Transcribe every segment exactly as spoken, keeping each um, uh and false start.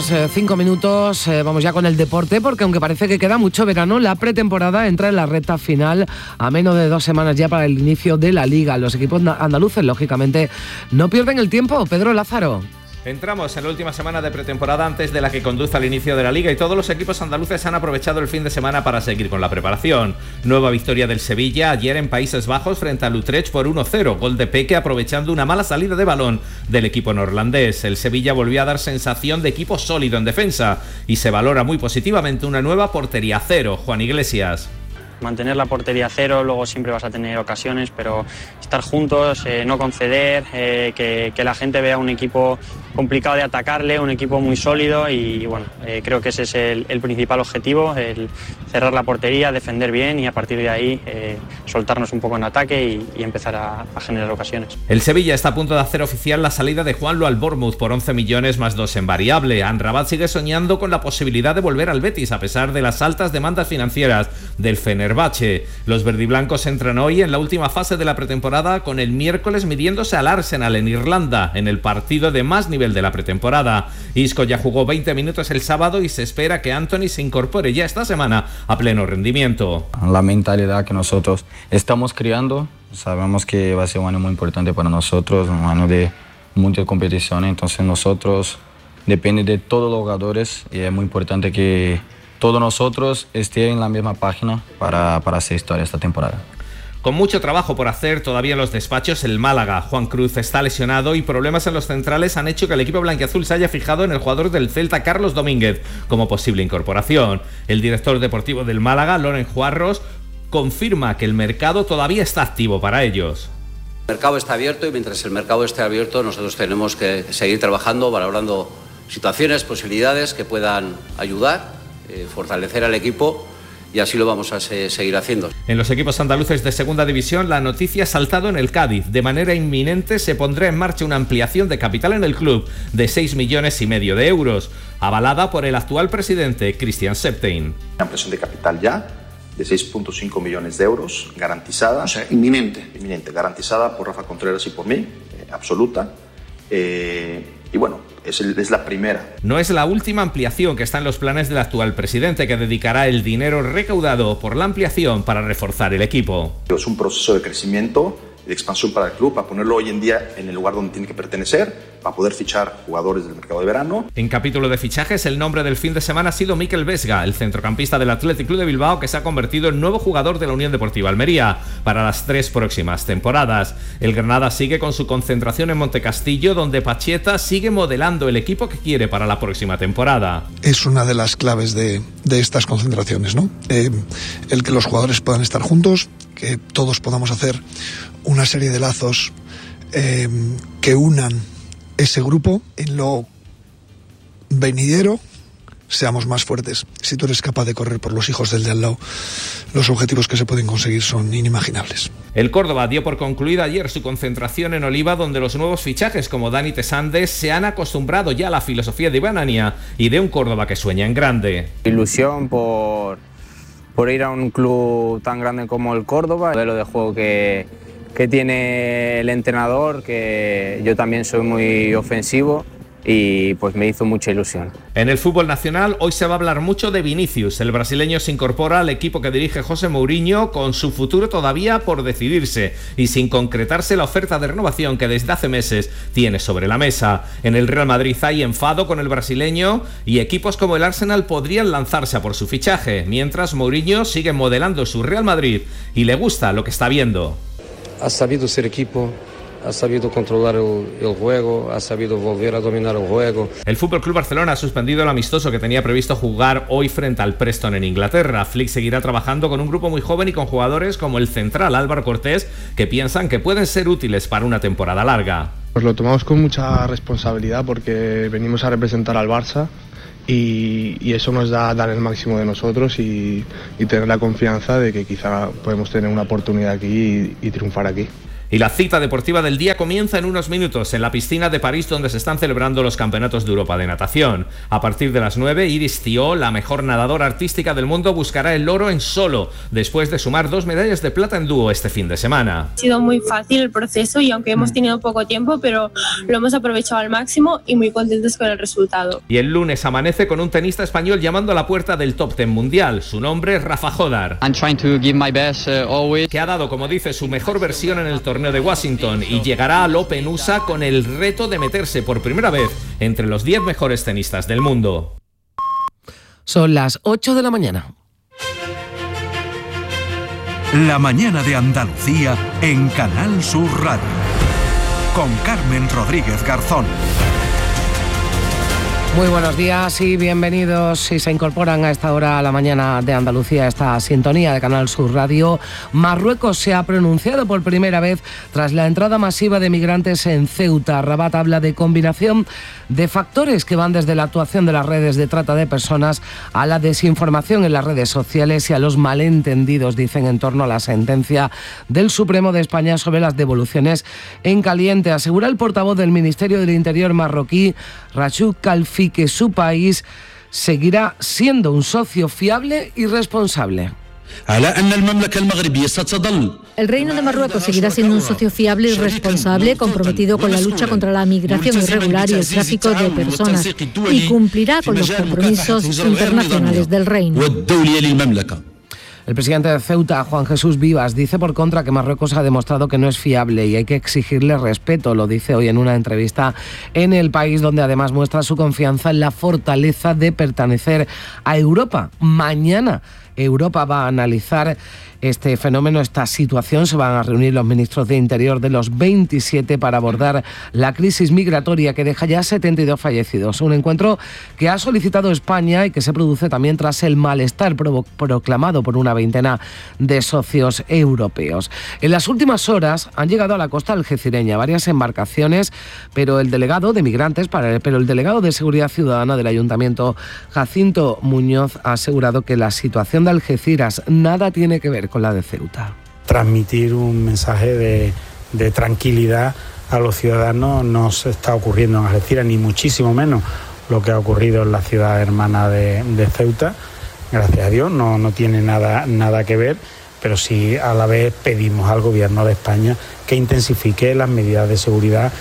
Cinco minutos, eh, vamos ya con el deporte, porque aunque parece que queda mucho verano, la pretemporada entra en la recta final a menos de dos semanas ya para el inicio de la Liga. Los equipos andaluces, lógicamente, no pierden el tiempo. Pedro Lázaro. Entramos en la última semana de pretemporada antes de la que conduce al inicio de la Liga y todos los equipos andaluces han aprovechado el fin de semana para seguir con la preparación. Nueva victoria del Sevilla ayer en Países Bajos frente al Utrecht por uno cero, gol de Peque aprovechando una mala salida de balón del equipo neerlandés. El Sevilla volvió a dar sensación de equipo sólido en defensa y se valora muy positivamente una nueva portería cero. Juan Iglesias. Mantener la portería cero, luego siempre vas a tener ocasiones, pero estar juntos, eh, no conceder, eh, que, que la gente vea un equipo complicado de atacarle, un equipo muy sólido y bueno, eh, creo que ese es el, el principal objetivo, el cerrar la portería, defender bien y a partir de ahí eh, soltarnos un poco en ataque y, y empezar a, a generar ocasiones. El Sevilla está a punto de hacer oficial la salida de Juanlo al Bournemouth por once millones más dos en variable. Amrabat sigue soñando con la posibilidad de volver al Betis a pesar de las altas demandas financieras del Fenerbahce. Los verdiblancos entran hoy en la última fase de la pretemporada con el miércoles midiéndose al Arsenal en Irlanda en el partido de más nivel de la pretemporada. Isco ya jugó veinte minutos el sábado y se espera que Anthony se incorpore ya esta semana a pleno rendimiento. La mentalidad que nosotros estamos creando, sabemos que va a ser un año muy importante para nosotros, un año de muchas competiciones, entonces nosotros depende de todos los jugadores y es muy importante que todos nosotros estén en la misma página para, para hacer historia esta temporada. Con mucho trabajo por hacer todavía en los despachos, el Málaga, Juan Cruz, está lesionado y problemas en los centrales han hecho que el equipo blanquiazul se haya fijado en el jugador del Celta, Carlos Domínguez, como posible incorporación. El director deportivo del Málaga, Loren Juarros, confirma que el mercado todavía está activo para ellos. El mercado está abierto y mientras el mercado esté abierto nosotros tenemos que seguir trabajando, valorando situaciones, posibilidades que puedan ayudar, eh, fortalecer al equipo. Y así lo vamos a se- seguir haciendo. En los equipos andaluces de segunda división, la noticia ha saltado en el Cádiz. De manera inminente se pondrá en marcha una ampliación de capital en el club de seis millones y medio de euros, avalada por el actual presidente, Christian Septein. Una ampliación de capital ya de seis punto cinco millones de euros, garantizada. O sea, inminente. Inminente, garantizada por Rafa Contreras y por mí, eh, absoluta. Eh, y bueno, es, el, es la primera. No es la última ampliación que está en los planes del actual presidente, que dedicará el dinero recaudado por la ampliación para reforzar el equipo. Es un proceso de crecimiento y de expansión para el club, para ponerlo hoy en día en el lugar donde tiene que pertenecer, para poder fichar jugadores del mercado de verano. En capítulo de fichajes, el nombre del fin de semana ha sido Mikel Vesga, el centrocampista del Athletic Club de Bilbao, que se ha convertido en nuevo jugador de la Unión Deportiva Almería para las tres próximas temporadas. El Granada sigue con su concentración en Montecastillo, donde Pacheta sigue modelando el equipo que quiere para la próxima temporada. Es una de las claves de, de estas concentraciones, ¿no? Eh, el que los jugadores puedan estar juntos, que todos podamos hacer una serie de lazos eh, que unan ese grupo. En lo venidero seamos más fuertes. Si tú eres capaz de correr por los hijos del de al lado, los objetivos que se pueden conseguir son inimaginables. El Córdoba dio por concluida ayer su concentración en Oliva, donde los nuevos fichajes como Dani Tesandes se han acostumbrado ya a la filosofía de Iván Ania y de un Córdoba que sueña en grande. Ilusión por, por ir a un club tan grande como el Córdoba, el modelo de juego que, que tiene el entrenador, que yo también soy muy ofensivo y pues me hizo mucha ilusión. En el fútbol nacional hoy se va a hablar mucho de Vinicius. El brasileño se incorpora al equipo que dirige José Mourinho con su futuro todavía por decidirse y sin concretarse la oferta de renovación que desde hace meses tiene sobre la mesa. En el Real Madrid hay enfado con el brasileño y equipos como el Arsenal podrían lanzarse a por su fichaje, mientras Mourinho sigue modelando su Real Madrid y le gusta lo que está viendo. Ha sabido ser equipo, ha sabido controlar el, el juego, ha sabido volver a dominar el juego. El F C Barcelona ha suspendido el amistoso que tenía previsto jugar hoy frente al Preston en Inglaterra. Flick seguirá trabajando con un grupo muy joven y con jugadores como el central Álvaro Cortés, que piensan que pueden ser útiles para una temporada larga. Pues lo tomamos con mucha responsabilidad porque venimos a representar al Barça y, y eso nos da dar el máximo de nosotros y, y tener la confianza de que quizá podemos tener una oportunidad aquí y, y triunfar aquí. Y la cita deportiva del día comienza en unos minutos en la piscina de París, donde se están celebrando los Campeonatos de Europa de Natación. A partir de las nueve, Iris Thiault, la mejor nadadora artística del mundo, buscará el oro en solo, después de sumar dos medallas de plata en dúo este fin de semana. Ha sido muy fácil el proceso y aunque hemos tenido poco tiempo, pero lo hemos aprovechado al máximo y muy contentos con el resultado. Y el lunes amanece con un tenista español llamando a la puerta del top ten mundial. Su nombre es Rafa Jodar, I'm trying to give my best, uh, always. que ha dado, como dice, su mejor versión en el torneo de Washington y llegará al Open U S A con el reto de meterse por primera vez entre los diez mejores tenistas del mundo. Son las ocho de la mañana. La mañana de Andalucía en Canal Sur Radio. Con Carmen Rodríguez Garzón. Muy buenos días y bienvenidos si se incorporan a esta hora a la mañana de Andalucía, esta sintonía de Canal Sur Radio. Marruecos se ha pronunciado por primera vez tras la entrada masiva de migrantes en Ceuta. Rabat habla de combinación de factores que van desde la actuación de las redes de trata de personas a la desinformación en las redes sociales y a los malentendidos, dicen, en torno a la sentencia del Supremo de España sobre las devoluciones en caliente. Asegura el portavoz del Ministerio del Interior marroquí, Rachid Kalfi, que su país seguirá siendo un socio fiable y responsable. El Reino de Marruecos seguirá siendo un socio fiable y responsable, comprometido con la lucha contra la migración irregular y el tráfico de personas, y cumplirá con los compromisos internacionales del Reino. El presidente de Ceuta, Juan Jesús Vivas, dice por contra que Marruecos ha demostrado que no es fiable y hay que exigirle respeto. Lo dice hoy en una entrevista en El País, donde además muestra su confianza en la fortaleza de pertenecer a Europa. Mañana Europa va a analizar este fenómeno, esta situación. Se van a reunir los ministros de Interior de los veintisiete para abordar la crisis migratoria que deja ya setenta y dos fallecidos. Un encuentro que ha solicitado España y que se produce también tras el malestar provo- proclamado por una veintena de socios europeos. En las últimas horas han llegado a la costa algecireña varias embarcaciones, pero el delegado de migrantes, para, pero el delegado de Seguridad Ciudadana del Ayuntamiento, Jacinto Muñoz, ha asegurado que la situación de Algeciras nada tiene que ver con la de Ceuta. Transmitir un mensaje de, de tranquilidad a los ciudadanos. No se está ocurriendo en Algeciras, ni muchísimo menos lo que ha ocurrido en la ciudad hermana de, de Ceuta. Gracias a Dios, no, no tiene nada, nada que ver, pero sí a la vez pedimos al Gobierno de España que intensifique las medidas de seguridad,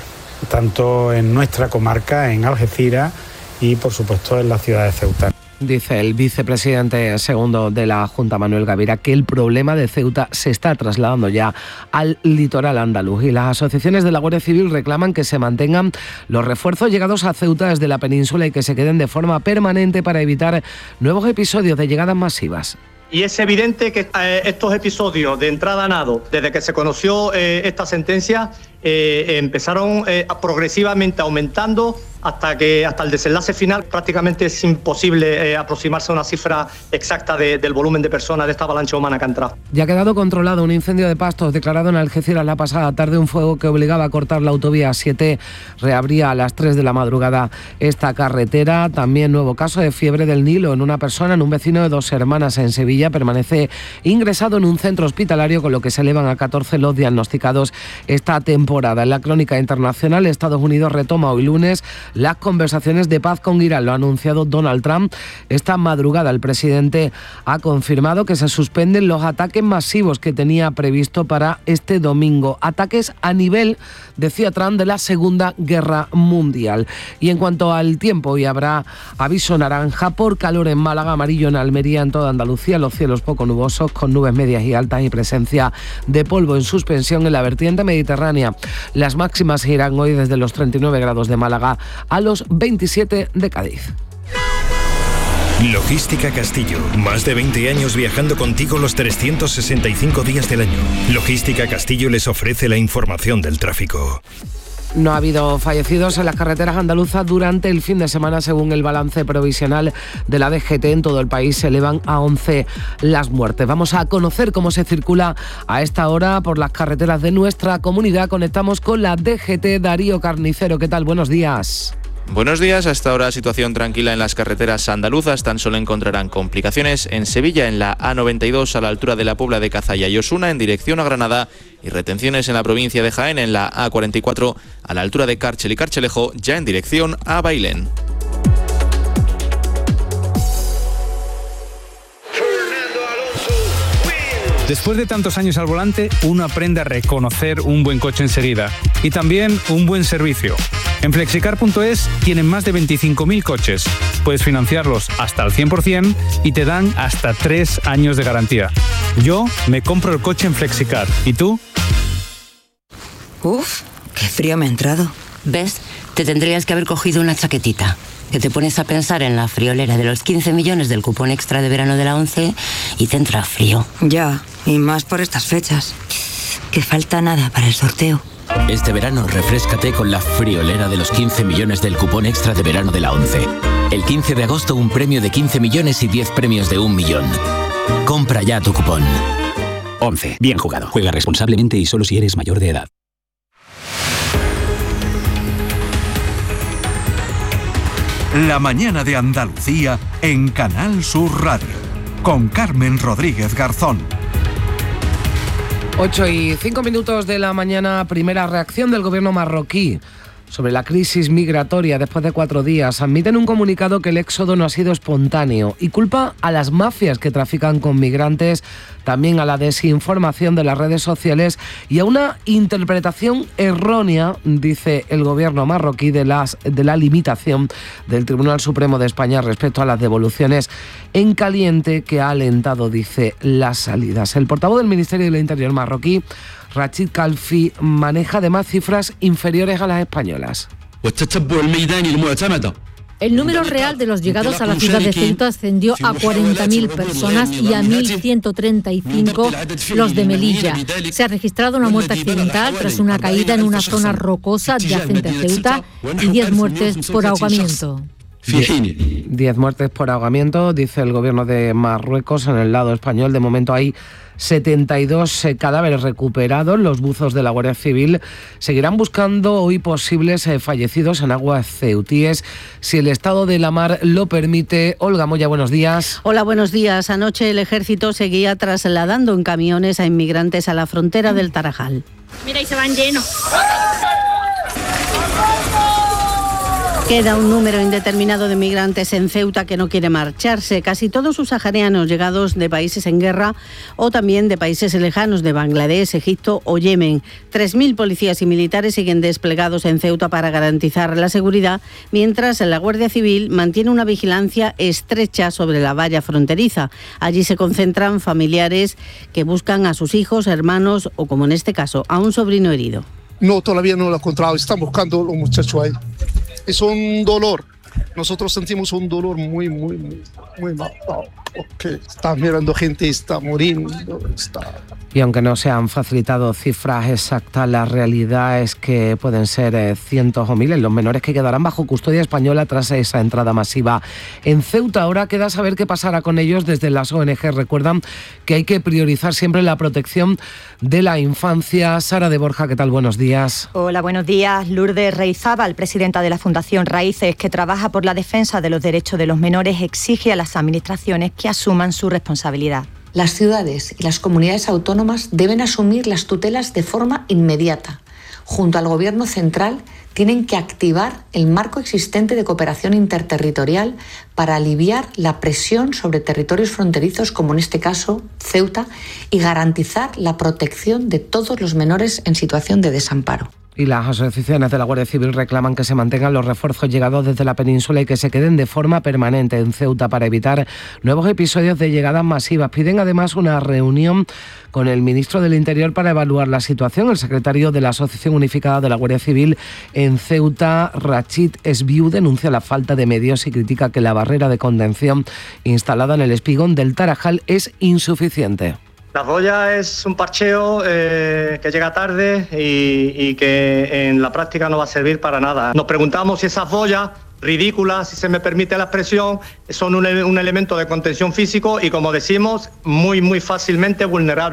tanto en nuestra comarca, en Algeciras, y por supuesto en la ciudad de Ceuta. Dice el vicepresidente segundo de la Junta, Manuel Gavira, que el problema de Ceuta se está trasladando ya al litoral andaluz y las asociaciones de la Guardia Civil reclaman que se mantengan los refuerzos llegados a Ceuta desde la península y que se queden de forma permanente para evitar nuevos episodios de llegadas masivas. Y es evidente que eh, estos episodios de entrada a nado, desde que se conoció eh, esta sentencia, eh, empezaron eh, progresivamente aumentando hasta que hasta el desenlace final prácticamente es imposible eh, aproximarse a una cifra exacta de, del volumen de personas de esta avalancha humana que ha entrado. Ya ha quedado controlado un incendio de pastos declarado en Algeciras la pasada tarde. Un fuego que obligaba a cortar la autovía siete reabría a las tres de la madrugada esta carretera. También nuevo caso de fiebre del Nilo en una persona, en un vecino de Dos Hermanas en Sevilla. Permanece ingresado en un centro hospitalario, con lo que se elevan a catorce los diagnosticados esta temporada. En la crónica internacional, Estados Unidos retoma hoy lunes las conversaciones de paz con Irán. Lo ha anunciado Donald Trump. Esta madrugada el presidente ha confirmado que se suspenden los ataques masivos que tenía previsto para este domingo. Ataques a nivel, decía Trump, de la Segunda Guerra Mundial. Y en cuanto al tiempo, hoy habrá aviso naranja por calor en Málaga, amarillo en Almería, en toda Andalucía. Los cielos poco nubosos con nubes medias y altas y presencia de polvo en suspensión en la vertiente mediterránea. Las máximas irán hoy desde los treinta y nueve grados de Málaga a los veintisiete de Cádiz. Logística Castillo. Más de veinte años viajando contigo los trescientos sesenta y cinco días del año. Logística Castillo les ofrece la información del tráfico. No ha habido fallecidos en las carreteras andaluzas durante el fin de semana, según el balance provisional de la D G T. En todo el país se elevan a once las muertes. Vamos a conocer cómo se circula a esta hora por las carreteras de nuestra comunidad. Conectamos con la D G T. Darío Carnicero, ¿qué tal? Buenos días. Buenos días, hasta ahora situación tranquila en las carreteras andaluzas, tan solo encontrarán complicaciones en Sevilla, en la A noventa y dos a la altura de la Puebla de Cazalla y Osuna, en dirección a Granada, y retenciones en la provincia de Jaén en la A cuarenta y cuatro a la altura de Cárchel y Carchelejo, ya en dirección a Bailén. Después de tantos años al volante, uno aprende a reconocer un buen coche enseguida y también un buen servicio. En flexicar punto es tienen más de veinticinco mil coches. Puedes financiarlos hasta al cien por ciento y te dan hasta tres años de garantía. Yo me compro el coche en Flexicar. ¿Y tú? Uf, qué frío me ha entrado. ¿Ves? Te tendrías que haber cogido una chaquetita. Que te pones a pensar en la friolera de los quince millones del cupón extra de verano de la ONCE y te entra frío. Ya, y más por estas fechas. Que falta nada para el sorteo. Este verano refréscate con la friolera de los quince millones del cupón extra de verano de la ONCE. El quince de agosto un premio de quince millones y diez premios de un millón. Compra ya tu cupón. ONCE. Bien jugado. Juega responsablemente y solo si eres mayor de edad. La mañana de Andalucía en Canal Sur Radio, con Carmen Rodríguez Garzón. ocho y cinco minutos de la mañana, primera reacción del gobierno marroquí sobre la crisis migratoria después de cuatro días. Admiten un comunicado que el éxodo no ha sido espontáneo y culpa a las mafias que trafican con migrantes, también a la desinformación de las redes sociales y a una interpretación errónea, dice el gobierno marroquí, de, las, de la limitación del Tribunal Supremo de España respecto a las devoluciones en caliente, que ha alentado, dice, las salidas. El portavoz del Ministerio del Interior marroquí, Rachid Kalfi, maneja además cifras inferiores a las españolas. El número real de los llegados a la ciudad de Ceuta ascendió a cuarenta mil personas y a mil ciento treinta y cinco los de Melilla. Se ha registrado una muerte accidental tras una caída en una zona rocosa adyacente a Ceuta y diez muertes por ahogamiento. Diez muertes por ahogamiento, dice el gobierno de Marruecos. En el lado español, de momento hay setenta y dos cadáveres recuperados. Los buzos de la Guardia Civil seguirán buscando hoy posibles fallecidos en aguas ceutíes, si el estado de la mar lo permite. Olga Moya, buenos días. Hola, buenos días. Anoche el ejército seguía trasladando en camiones a inmigrantes a la frontera del Tarajal. Mira, y se van llenos. Queda un número indeterminado de migrantes en Ceuta que no quiere marcharse. Casi todos subsaharianos llegados de países en guerra o también de países lejanos de Bangladesh, Egipto o Yemen. tres mil policías y militares siguen desplegados en Ceuta para garantizar la seguridad, mientras la Guardia Civil mantiene una vigilancia estrecha sobre la valla fronteriza. Allí se concentran familiares que buscan a sus hijos, hermanos o, como en este caso, a un sobrino herido. No, todavía no lo he encontrado. Están buscando a los muchachos ahí. Es un dolor. Nosotros sentimos un dolor muy, muy, muy, muy mal. Porque está mirando gente, está muriendo, está... Y aunque no se han facilitado cifras exactas, la realidad es que pueden ser eh, cientos o miles los menores que quedarán bajo custodia española tras esa entrada masiva en Ceuta. Ahora queda saber qué pasará con ellos. Desde las O N G recuerdan que hay que priorizar siempre la protección de la infancia. Sara de Borja, ¿qué tal? Buenos días. Hola, buenos días. Lourdes Reizábal, presidenta de la Fundación Raíces, que trabaja por la defensa de los derechos de los menores, exige a las administraciones que asuman su responsabilidad. Las ciudades y las comunidades autónomas deben asumir las tutelas de forma inmediata. Junto al Gobierno central, tienen que activar el marco existente de cooperación interterritorial para aliviar la presión sobre territorios fronterizos, como en este caso Ceuta, y garantizar la protección de todos los menores en situación de desamparo. Y las asociaciones de la Guardia Civil reclaman que se mantengan los refuerzos llegados desde la península y que se queden de forma permanente en Ceuta para evitar nuevos episodios de llegadas masivas. Piden además una reunión con el ministro del Interior para evaluar la situación. El secretario de la Asociación Unificada de la Guardia Civil en Ceuta, Rachid Esbiu, denuncia la falta de medios y critica que la barrera de contención instalada en el espigón del Tarajal es insuficiente. La boya es un parcheo eh, que llega tarde y, y que en la práctica no va a servir para nada. Nos preguntamos si esas boyas, ridículas, si se me permite la expresión, son un, un elemento de contención físico y, como decimos, muy, muy fácilmente vulnerables.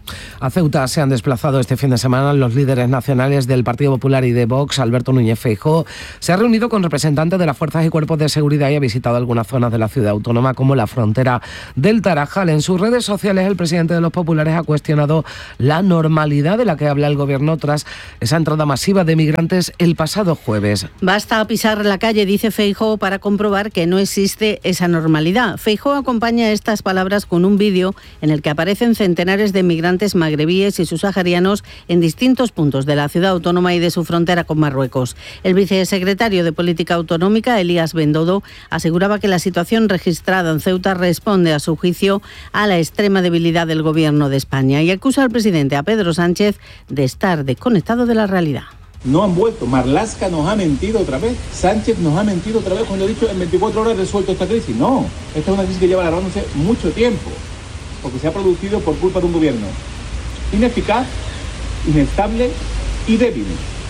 A Ceuta se han desplazado este fin de semana los líderes nacionales del Partido Popular y de Vox. Alberto Núñez Feijóo se ha reunido con representantes de las fuerzas y cuerpos de seguridad y ha visitado algunas zonas de la ciudad autónoma como la frontera del Tarajal. En sus redes sociales el presidente de los populares ha cuestionado la normalidad de la que habla el gobierno tras esa entrada masiva de migrantes el pasado jueves. Basta pisar la calle, dice Feijóo, para comprobar que no existe esa normalidad. Feijóo acompaña estas palabras con un vídeo en el que aparecen centenares de migrantes magrebíes y subsaharianos en distintos puntos de la ciudad autónoma y de su frontera con Marruecos. El vicesecretario de Política Autonómica, Elías Bendodo, aseguraba que la situación registrada en Ceuta responde, a su juicio, a la extrema debilidad del gobierno de España y acusa al presidente, a Pedro Sánchez, de estar desconectado de la realidad. No han vuelto. Marlaska nos ha mentido otra vez. Sánchez nos ha mentido otra vez cuando ha dicho en veinticuatro horas resuelto esta crisis. No, esta es una crisis que lleva alargándose mucho tiempo, porque se ha producido por culpa de un gobierno ineficaz, inestable y débil.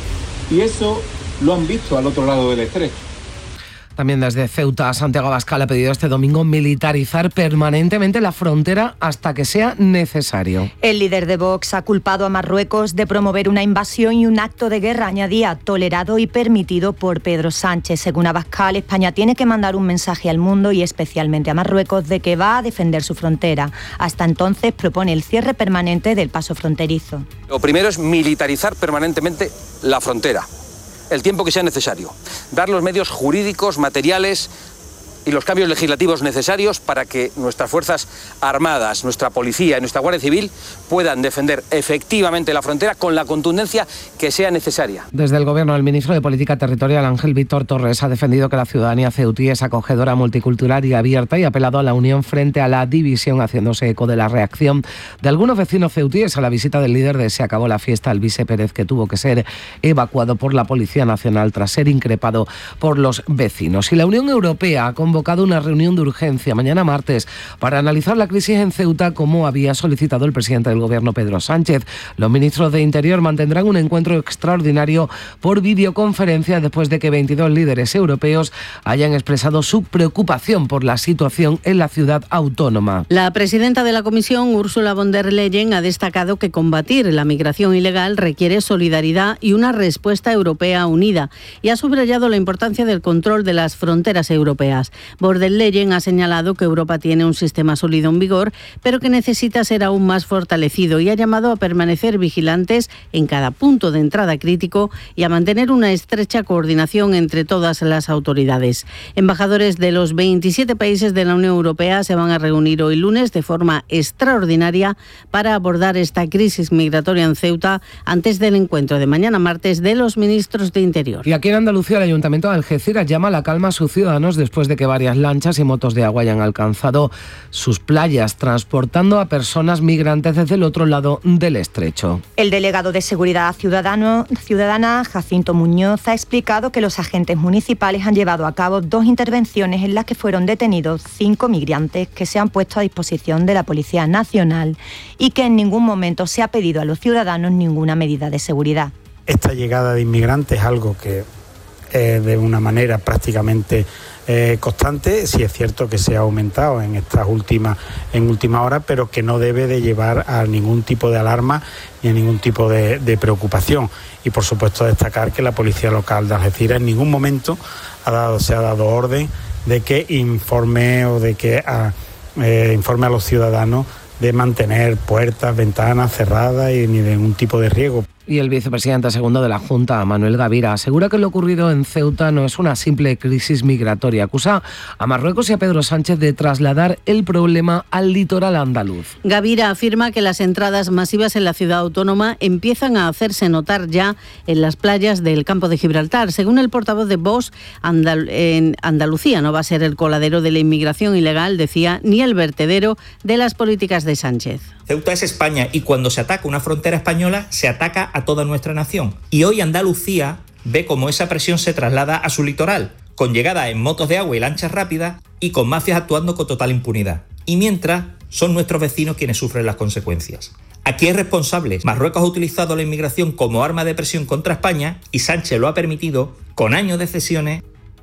Y eso lo han visto al otro lado del estrecho. También desde Ceuta, Santiago Abascal ha pedido este domingo militarizar permanentemente la frontera hasta que sea necesario. El líder de Vox ha culpado a Marruecos de promover una invasión y un acto de guerra, añadía, tolerado y permitido por Pedro Sánchez. Según Abascal, España tiene que mandar un mensaje al mundo y especialmente a Marruecos de que va a defender su frontera. Hasta entonces propone el cierre permanente del paso fronterizo. Lo primero es militarizar permanentemente la frontera, el tiempo que sea necesario, dar los medios jurídicos, materiales y los cambios legislativos necesarios para que nuestras Fuerzas Armadas, nuestra Policía y nuestra Guardia Civil puedan defender efectivamente la frontera con la contundencia que sea necesaria. Desde el Gobierno, el ministro de Política Territorial, Ángel Víctor Torres, ha defendido que la ciudadanía ceutí es acogedora, multicultural y abierta y ha apelado a la unión frente a la división, haciéndose eco de la reacción de algunos vecinos ceutíes a la visita del líder de Se acabó la fiesta, Alvise Pérez, que tuvo que ser evacuado por la Policía Nacional tras ser increpado por los vecinos. Y la Unión Europea ha convocado una reunión de urgencia mañana martes para analizar la crisis en Ceuta, como había solicitado el presidente del Gobierno, Pedro Sánchez. Los ministros de Interior mantendrán un encuentro extraordinario por videoconferencia después de que veintidós líderes europeos hayan expresado su preocupación por la situación en la ciudad autónoma. La presidenta de la Comisión, Ursula von der Leyen, ha destacado que combatir la migración ilegal requiere solidaridad y una respuesta europea unida y ha subrayado la importancia del control de las fronteras europeas. Von der Leyen ha señalado que Europa tiene un sistema sólido en vigor, pero que necesita ser aún más fortalecido y ha llamado a permanecer vigilantes en cada punto de entrada crítico y a mantener una estrecha coordinación entre todas las autoridades. Embajadores de los veintisiete países de la Unión Europea se van a reunir hoy lunes de forma extraordinaria para abordar esta crisis migratoria en Ceuta antes del encuentro de mañana martes de los ministros de Interior. Y aquí en Andalucía, el Ayuntamiento de Algeciras llama a la calma a sus ciudadanos después de que varias lanchas y motos de agua hayan alcanzado sus playas, transportando a personas migrantes desde el otro lado del estrecho. El delegado de Seguridad Ciudadano, Ciudadana, Jacinto Muñoz, ha explicado que los agentes municipales han llevado a cabo dos intervenciones en las que fueron detenidos cinco migrantes que se han puesto a disposición de la Policía Nacional y que en ningún momento se ha pedido a los ciudadanos ninguna medida de seguridad. Esta llegada de inmigrantes es algo que eh, de una manera prácticamente Eh, constante, sí es cierto que se ha aumentado en estas últimas en última hora, pero que no debe de llevar a ningún tipo de alarma ni a ningún tipo de, de preocupación. Y por supuesto destacar que la Policía Local de Algeciras en ningún momento ha dado, se ha dado orden de que informe o de que a, eh, informe a los ciudadanos de mantener puertas, ventanas cerradas y ni de ningún tipo de riesgo. Y el vicepresidente segundo de la Junta, Manuel Gavira, asegura que lo ocurrido en Ceuta no es una simple crisis migratoria. Acusa a Marruecos y a Pedro Sánchez de trasladar el problema al litoral andaluz. Gavira afirma que las entradas masivas en la ciudad autónoma empiezan a hacerse notar ya en las playas del campo de Gibraltar. Según el portavoz de Vox, Andal- en Andalucía no va a ser el coladero de la inmigración ilegal, decía, ni el vertedero de las políticas de Sánchez. Ceuta es España y cuando se ataca una frontera española se ataca a toda nuestra nación. Y hoy Andalucía ve cómo esa presión se traslada a su litoral, con llegada en motos de agua y lanchas rápidas y con mafias actuando con total impunidad. Y mientras son nuestros vecinos quienes sufren las consecuencias. Aquí es responsable. Marruecos ha utilizado la inmigración como arma de presión contra España y Sánchez lo ha permitido con años de cesiones.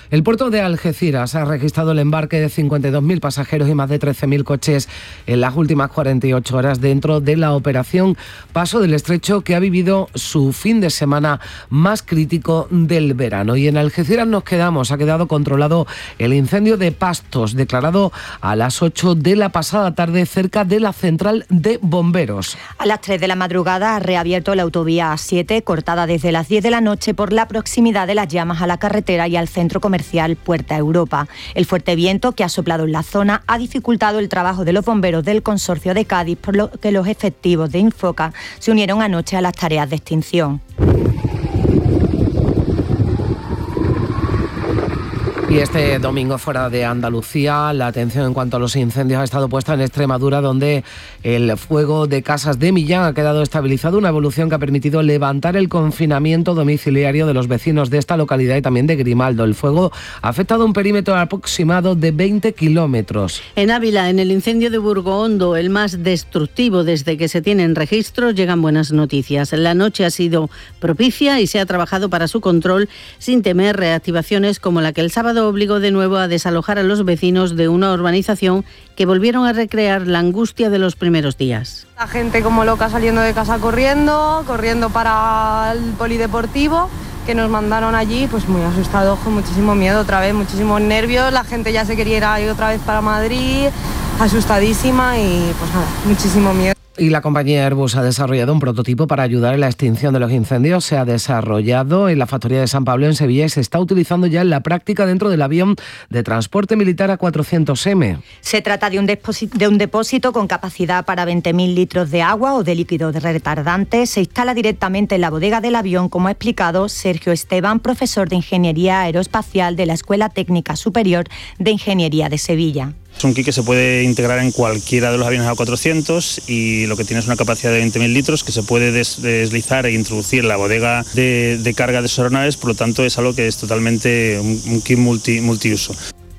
El puerto de Algeciras ha registrado el embarque de cincuenta y dos mil pasajeros y más de trece mil coches en las últimas cuarenta y ocho horas dentro de la operación Paso del Estrecho, que ha vivido su fin de semana más crítico del verano. Y en Algeciras nos quedamos, ha quedado controlado el incendio de pastos declarado a las ocho de la pasada tarde cerca de la central de bomberos. A las tres de la madrugada ha reabierto la autovía A siete, cortada desde las diez de la noche por la proximidad de las llamas a la carretera y al centro comercial Puerta Europa. El fuerte viento que ha soplado en la zona ha dificultado el trabajo de los bomberos del Consorcio de Cádiz, por lo que los efectivos de Infoca se unieron anoche a las tareas de extinción. Y este domingo fuera de Andalucía, la atención en cuanto a los incendios ha estado puesta en Extremadura, donde el fuego de Casas de Millán ha quedado estabilizado, una evolución que ha permitido levantar el confinamiento domiciliario de los vecinos de esta localidad y también de Grimaldo. El fuego ha afectado un perímetro aproximado de veinte kilómetros. En Ávila, en el incendio de Burgohondo, el más destructivo desde que se tienen registros, llegan buenas noticias. La noche ha sido propicia y se ha trabajado para su control sin temer reactivaciones como la que el sábado obligó de nuevo a desalojar a los vecinos de una urbanización que volvieron a recrear la angustia de los primeros días. La gente como loca saliendo de casa corriendo, corriendo para el polideportivo, que nos mandaron allí, pues muy asustados, con muchísimo miedo otra vez, muchísimos nervios, la gente ya se quería ir otra vez para Madrid, asustadísima y pues nada, muchísimo miedo. Y la compañía Airbus ha desarrollado un prototipo para ayudar en la extinción de los incendios. Se ha desarrollado en la factoría de San Pablo, en Sevilla, y se está utilizando ya en la práctica dentro del avión de transporte militar A cuatrocientos eme. Se trata de un, de un depósito con capacidad para veinte mil litros de agua o de líquido retardante. Se instala directamente en la bodega del avión, como ha explicado Sergio Esteban, profesor de Ingeniería Aeroespacial de la Escuela Técnica Superior de Ingeniería de Sevilla. Es un kit que se puede integrar en cualquiera de los aviones A cuatrocientos y lo que tiene es una capacidad de veinte mil litros que se puede des- deslizar e introducir en la bodega de, de carga de sus aeronaves, por lo tanto es algo que es totalmente un, un kit multi, multiuso.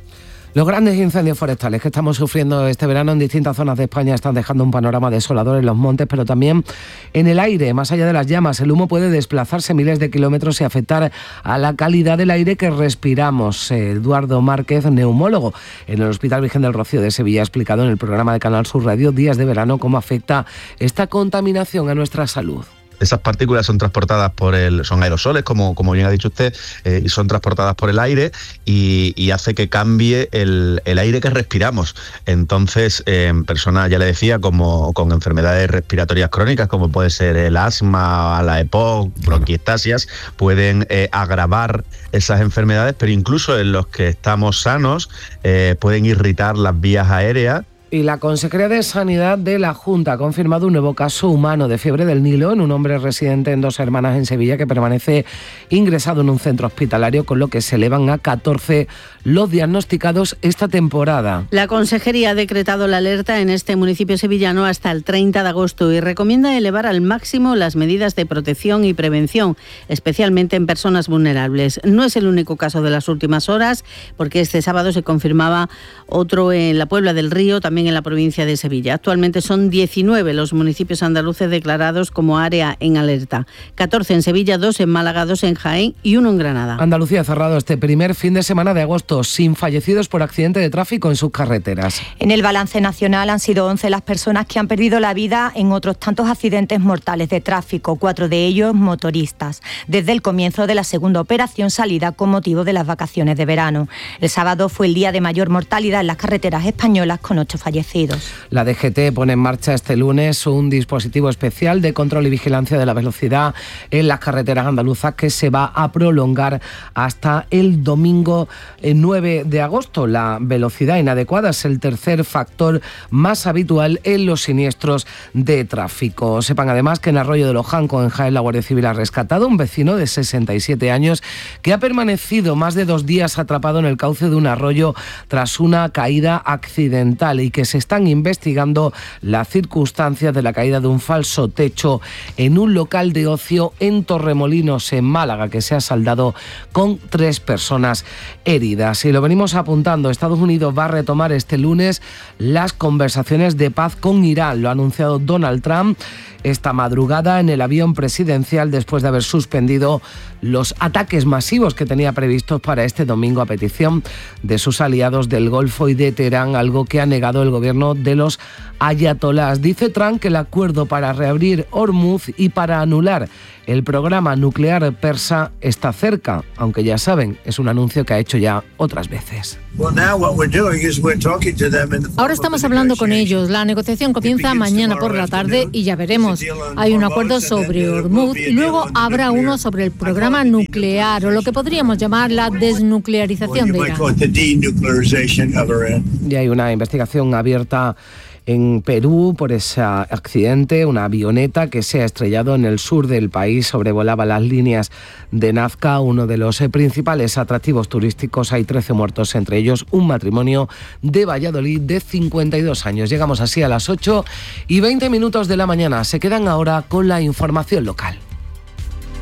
Los grandes incendios forestales que estamos sufriendo este verano en distintas zonas de España están dejando un panorama desolador en los montes, pero también en el aire. Más allá de las llamas, el humo puede desplazarse miles de kilómetros y afectar a la calidad del aire que respiramos. Eduardo Márquez, neumólogo en el Hospital Virgen del Rocío de Sevilla, ha explicado en el programa de Canal Sur Radio Días de Verano cómo afecta esta contaminación a nuestra salud. Esas partículas son transportadas por el, son aerosoles, como, como bien ha dicho usted, eh, y son transportadas por el aire y, y hace que cambie el, el aire que respiramos. Entonces, eh, personas, ya le decía, como con enfermedades respiratorias crónicas, como puede ser el asma, la EPOC, bronquiectasias, pueden eh, agravar esas enfermedades, pero incluso en los que estamos sanos, eh, pueden irritar las vías aéreas. Y la Consejería de Sanidad de la Junta ha confirmado un nuevo caso humano de fiebre del Nilo en un hombre residente en Dos Hermanas en Sevilla que permanece ingresado en un centro hospitalario, con lo que se elevan a catorce los diagnosticados esta temporada. La Consejería ha decretado la alerta en este municipio sevillano hasta el treinta de agosto y recomienda elevar al máximo las medidas de protección y prevención, especialmente en personas vulnerables. No es el único caso de las últimas horas, porque este sábado se confirmaba otro en la Puebla del Río, también en la provincia de Sevilla. Actualmente son diecinueve los municipios andaluces declarados como área en alerta. catorce en Sevilla, dos en Málaga, dos en Jaén y uno en Granada. Andalucía ha cerrado este primer fin de semana de agosto sin fallecidos por accidente de tráfico en sus carreteras. En el balance nacional han sido once las personas que han perdido la vida en otros tantos accidentes mortales de tráfico, cuatro de ellos motoristas, desde el comienzo de la segunda operación salida con motivo de las vacaciones de verano. El sábado fue el día de mayor mortalidad en las carreteras españolas, con ocho fallecidos. La D G T pone en marcha este lunes un dispositivo especial de control y vigilancia de la velocidad en las carreteras andaluzas que se va a prolongar hasta el domingo nueve de agosto. La velocidad inadecuada es el tercer factor más habitual en los siniestros de tráfico. Sepan además que en Arroyo de los Jancos, en Jaén, la Guardia Civil ha rescatado a un vecino de sesenta y siete años que ha permanecido más de dos días atrapado en el cauce de un arroyo tras una caída accidental y que se están investigando las circunstancias de la caída de un falso techo en un local de ocio en Torremolinos, en Málaga, que se ha saldado con tres personas heridas. Y lo venimos apuntando, Estados Unidos va a retomar este lunes las conversaciones de paz con Irán. Lo ha anunciado Donald Trump esta madrugada en el avión presidencial después de haber suspendido los ataques masivos que tenía previstos para este domingo a petición de sus aliados del Golfo y de Teherán, algo que ha negado el gobierno de los ayatolás. Dice Trump que el acuerdo para reabrir Hormuz y para anular el programa nuclear persa está cerca, aunque ya saben, es un anuncio que ha hecho ya otras veces. Ahora estamos hablando con ellos. La negociación comienza mañana por la tarde y ya veremos. Hay un acuerdo sobre Hormuz y luego habrá uno sobre el programa nuclear, o lo que podríamos llamar la desnuclearización de Irán. Y hay una investigación abierta en Perú por ese accidente, una avioneta que se ha estrellado en el sur del país, sobrevolaba las líneas de Nazca, uno de los principales atractivos turísticos. Hay trece muertos, entre ellos un matrimonio de Valladolid de cincuenta y dos años. Llegamos así a las ocho y veinte minutos de la mañana. Se quedan ahora con la información local.